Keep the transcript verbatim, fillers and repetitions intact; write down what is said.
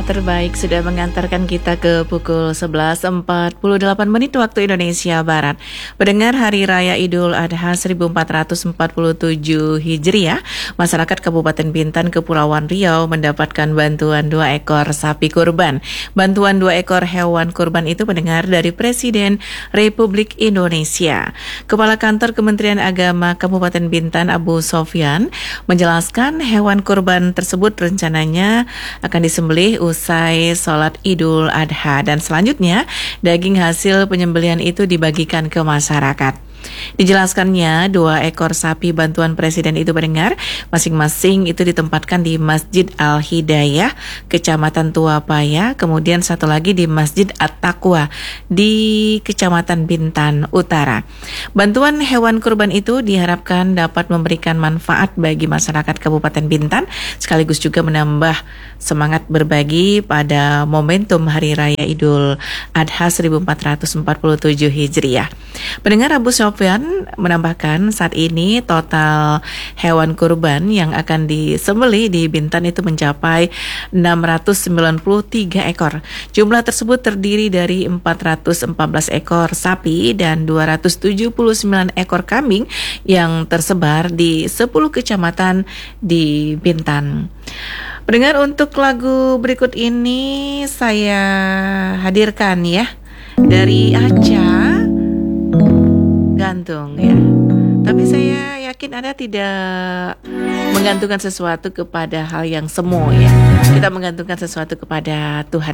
terbaik sudah mengantarkan kita ke pukul sebelas empat puluh delapan menit waktu Indonesia Barat. Mendengar Hari Raya Idul Adha seribu empat ratus empat puluh tujuh Hijriah, masyarakat Kabupaten Bintan, Kepulauan Riau mendapatkan bantuan dua ekor sapi kurban. Bantuan dua ekor hewan kurban itu mendengar dari Presiden Republik Indonesia. Kepala Kantor Kementerian Agama Kabupaten Bintan, Abu Sofyan, menjelaskan hewan kurban tersebut rencananya akan disembelih usai sholat Idul Adha dan selanjutnya daging hasil penyembelihan itu dibagikan ke masyarakat. Dijelaskannya, dua ekor sapi bantuan Presiden itu mendengar masing-masing itu ditempatkan di Masjid Al-Hidayah, Kecamatan Tuapaya, kemudian satu lagi di Masjid At-Taqwa di Kecamatan Bintan Utara. Bantuan hewan kurban itu diharapkan dapat memberikan manfaat bagi masyarakat Kabupaten Bintan, sekaligus juga menambah semangat berbagi pada momentum Hari Raya Idul Adha seribu empat ratus empat puluh tujuh Hijriah. Pendengar, Abu Sofyan menambahkan saat ini total hewan kurban yang akan disembelih di Bintan itu mencapai enam ratus sembilan puluh tiga ekor. Jumlah tersebut terdiri dari empat ratus empat belas ekor sapi dan dua ratus tujuh puluh sembilan ekor kambing yang tersebar di sepuluh kecamatan di Bintan. Pendengar, untuk lagu berikut ini saya hadirkan ya dari Aca, Gantung ya. Tapi saya yakin Anda tidak menggantungkan sesuatu kepada hal yang semu ya. Kita menggantungkan sesuatu kepada Tuhan